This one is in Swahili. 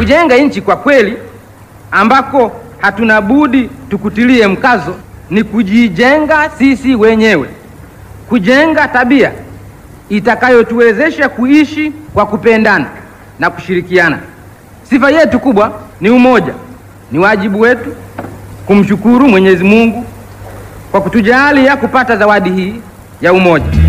kujenga nchi kwa kweli, ambako hatuna budi tukutilie mkazo, ni kujijenga sisi wenyewe, kujenga tabia itakayotuwezesha kuishi kwa kupendana na kushirikiana. Sifa yetu kubwa ni umoja. Ni wajibu wetu kumshukuru Mwenyezi Mungu kwa kutujalia kupata zawadi hii ya umoja.